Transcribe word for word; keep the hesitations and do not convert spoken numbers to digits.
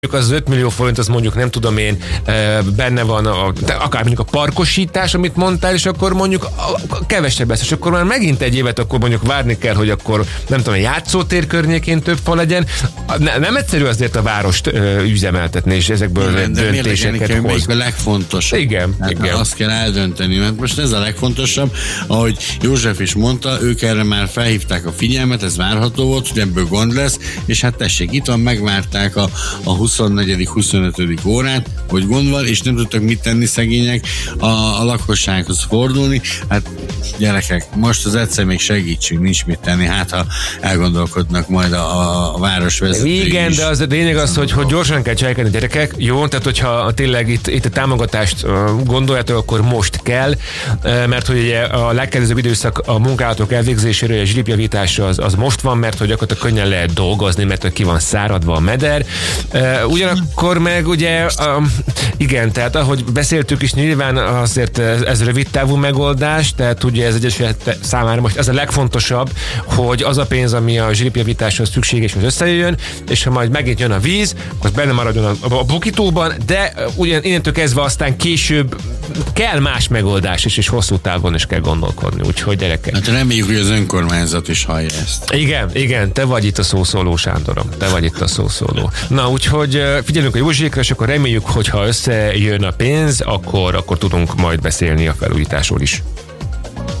az öt millió forint, az mondjuk nem tudom én, benne van a, akár mondjuk a parkosítás, amit mondtál, és akkor mondjuk kevesebb lesz, és akkor már megint egy évet akkor mondjuk várni kell, hogy akkor nem tudom, a játszótér környékén több fa legyen. Ne, nem egyszerű azért a várost ö, üzemeltetni, és ezekből igen, döntéseket hoz. Melyik a legfontosabb. Igen, hát igen. Azt kell eldönteni, mert most ez a legfontosabb, ahogy József is mondta, ők erre már felhívták a figyelmet, ez várható volt, hogy ebből gond lesz, és hát tessék, itt van, megvárták a, a huszonnegyedik huszonötödik órát, hogy gond van, és nem tudtak mit tenni szegények a, a lakossághoz fordulni. Hát gyerekek, most az egyszer még segítsünk, nincs mit tenni, hát ha elgondolkodnak majd a, a városvezetők. Igen, is. de az a lényeg az, hogy, hogy gyorsan kell cselekedni a gyerekek, jó? Tehát, hogyha tényleg itt, itt a támogatást gondoljátok, akkor most kell, mert hogy ugye a legkedvezőbb időszak a munkálatok elvégzésére, a zsilipjavításra az, az most van, mert hogy gyakorlatilag könnyen lehet dolgozni, mert hogy ki van száradva a meder. Ugyanakkor meg ugye, igen, tehát ahogy beszéltük is, nyilván azért ez, ez rövid távú megoldás, tehát ugye ez egyesület számára most ez a legfontosabb, hogy az a pénz, ami a zsilipjavításhoz szükséges, hogy összejöjjön, és ha majd megint jön a víz, akkor benne maradjon a, a bukítóban, de ugyan innentől kezdve aztán később kell más megoldás is, és hosszú távon is kell gondolkodni, úgyhogy gyerekek. Hát reméljük, hogy az önkormányzat is hallja ezt. Igen, igen, te vagy itt a szószóló, Sándorom, te vagy itt a szószóló. Na, úgyhogy figyelünk a Józsékra, és akkor reméljük, hogy ha összejön a pénz, akkor, akkor tudunk majd beszélni a felújításról is.